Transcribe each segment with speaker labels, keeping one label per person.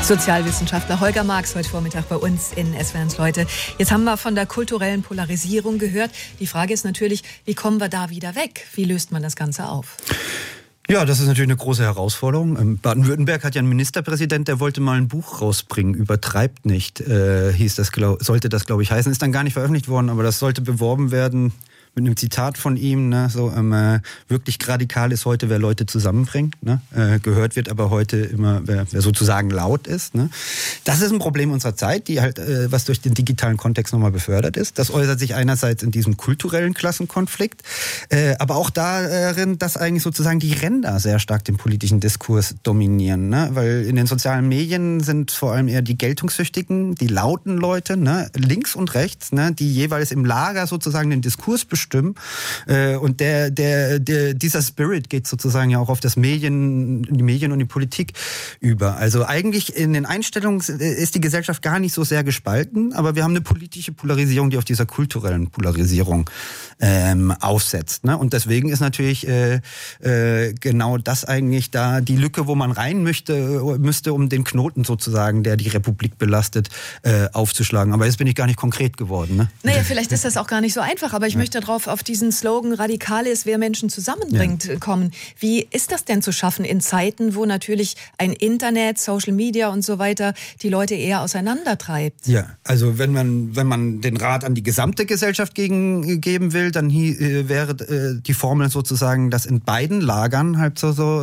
Speaker 1: Sozialwissenschaftler Holger Marx heute Vormittag bei uns in SWR1 Leute. Jetzt haben wir von der kulturellen Polarisierung gehört. Die Frage ist natürlich, wie kommen wir da wieder weg? Wie löst man das Ganze auf?
Speaker 2: Ja, das ist natürlich eine große Herausforderung. Baden-Württemberg hat ja einen Ministerpräsident, der wollte mal ein Buch rausbringen, übertreibt nicht, sollte das, glaube ich, heißen. Ist dann gar nicht veröffentlicht worden, aber das sollte beworben werden mit einem Zitat von ihm, ne, wirklich radikal ist heute, wer Leute zusammenbringt, ne, gehört wird aber heute immer, wer sozusagen laut ist, ne. Das ist ein Problem unserer Zeit, die halt, was durch den digitalen Kontext nochmal befördert ist. Das äußert sich einerseits in diesem kulturellen Klassenkonflikt, aber auch darin, dass eigentlich sozusagen die Ränder sehr stark den politischen Diskurs dominieren, ne, weil in den sozialen Medien sind vor allem eher die Geltungssüchtigen, die lauten Leute, ne, links und rechts, ne, die jeweils im Lager sozusagen den Diskurs bestimmen. Und dieser Spirit geht sozusagen ja auch auf die Medien und die Politik über. Also eigentlich in den Einstellungen ist die Gesellschaft gar nicht so sehr gespalten, aber wir haben eine politische Polarisierung, die auf dieser kulturellen Polarisierung aufsetzt. Ne? Und deswegen ist natürlich genau das eigentlich da die Lücke, wo man rein müsste, um den Knoten sozusagen, der die Republik belastet, aufzuschlagen. Aber jetzt bin ich gar nicht konkret geworden. Ne?
Speaker 1: Naja, vielleicht ist das auch gar nicht so einfach, aber ich möchte auf diesen Slogan radikal ist, wer Menschen zusammenbringt, kommen. Wie ist das denn zu schaffen in Zeiten, wo natürlich ein Internet, Social Media und so weiter die Leute eher auseinandertreibt?
Speaker 2: Ja, also wenn man den Rat an die gesamte Gesellschaft geben will, dann wäre die Formel sozusagen, dass in beiden Lagern halt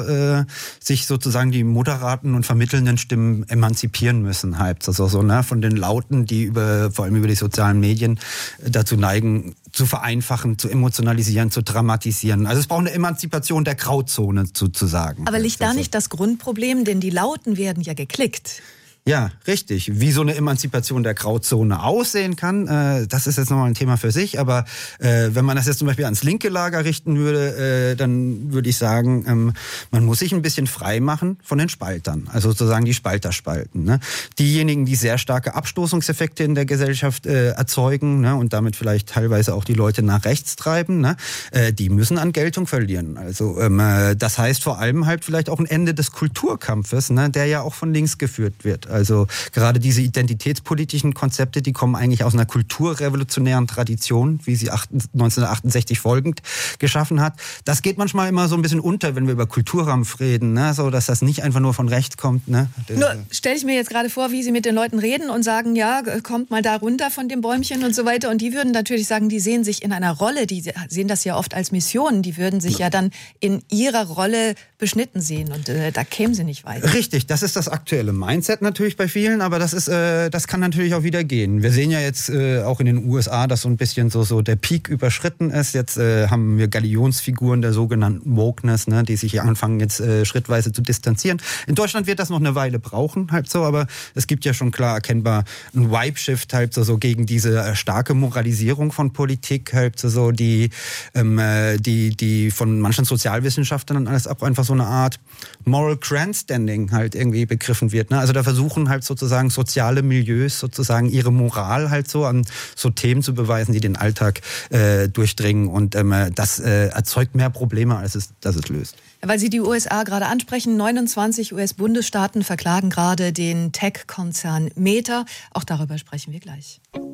Speaker 2: sich sozusagen die moderaten und vermittelnden Stimmen emanzipieren müssen, halt ne, von den Lauten, die vor allem über die sozialen Medien dazu neigen, zu vereinfachen, zu emotionalisieren, zu dramatisieren. Also es braucht eine Emanzipation der Grauzone sozusagen.
Speaker 1: Aber liegt da nicht das Grundproblem, denn die Lauten werden ja geklickt?
Speaker 2: Ja, richtig. Wie so eine Emanzipation der Grauzone aussehen kann, das ist jetzt nochmal ein Thema für sich. Aber wenn man das jetzt zum Beispiel ans linke Lager richten würde, dann würde ich sagen, man muss sich ein bisschen frei machen von den Spaltern. Also sozusagen die Spalterspalten. Ne? Diejenigen, die sehr starke Abstoßungseffekte in der Gesellschaft erzeugen, ne, und damit vielleicht teilweise auch die Leute nach rechts treiben, ne, die müssen an Geltung verlieren. Also das heißt vor allem halt vielleicht auch ein Ende des Kulturkampfes, ne, der ja auch von links geführt wird. Also gerade diese identitätspolitischen Konzepte, die kommen eigentlich aus einer kulturrevolutionären Tradition, wie sie 1968 folgend geschaffen hat. Das geht manchmal immer so ein bisschen unter, wenn wir über Kulturkampf reden, ne? So, dass das nicht einfach nur von rechts kommt. Ne?
Speaker 1: Nur stelle ich mir jetzt gerade vor, wie Sie mit den Leuten reden und sagen, ja, kommt mal da runter von dem Bäumchen und so weiter. Und die würden natürlich sagen, die sehen sich in einer Rolle, die sehen das ja oft als Mission. Die würden sich ja dann in ihrer Rolle beschnitten sehen und da kämen sie nicht weiter.
Speaker 2: Richtig, das ist das aktuelle Mindset natürlich bei vielen, aber das kann natürlich auch wieder gehen. Wir sehen ja jetzt auch in den USA, dass so ein bisschen so der Peak überschritten ist. Jetzt haben wir Galionsfiguren der sogenannten Wokeness, ne, die sich anfangen jetzt schrittweise zu distanzieren. In Deutschland wird das noch eine Weile brauchen, halt so, aber es gibt ja schon klar erkennbar einen Vibe-Shift halt so gegen diese starke Moralisierung von Politik, halt so die von manchen Sozialwissenschaftlern als auch einfach so eine Art Moral Grandstanding halt irgendwie begriffen wird. Ne? Also da versuchen halt sozusagen soziale Milieus sozusagen ihre Moral halt so an so Themen zu beweisen, die den Alltag durchdringen und das erzeugt mehr Probleme, als es löst.
Speaker 1: Weil Sie die USA gerade ansprechen, 29 US-Bundesstaaten verklagen gerade den Tech-Konzern Meta. Auch darüber sprechen wir gleich.